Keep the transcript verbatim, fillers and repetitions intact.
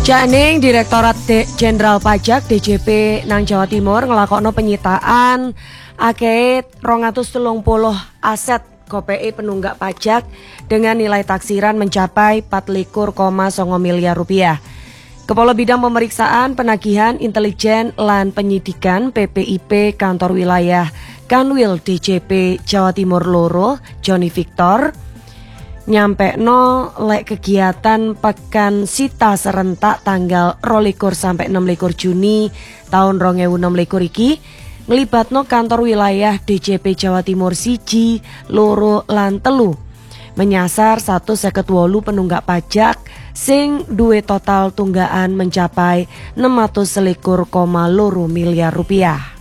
Janing Direktorat Jenderal Pajak D J P nang Jawa Timur ngelakokno penyitaan akeh rong atus telung puluh aset K P I penunggak pajak dengan nilai taksiran mencapai empat likur koma songo miliar rupiah. Kepala Bidang Pemeriksaan Penagihan Intelijen lan Penyidikan P P I P Kantor Wilayah Kanwil D J P Jawa Timur Loro, Johnny Victor, nyampe no lek kegiatan pekan sita serentak tanggal rolikur sampai enam likur Juni tahun rong ewu enam likur iki ngelibatno kantor wilayah D J P Jawa Timur siji, loro lan telu menyasar satu seket wolu penunggak pajak sing duwe total tunggaan mencapai enam atus selikur koma loro miliar rupiah.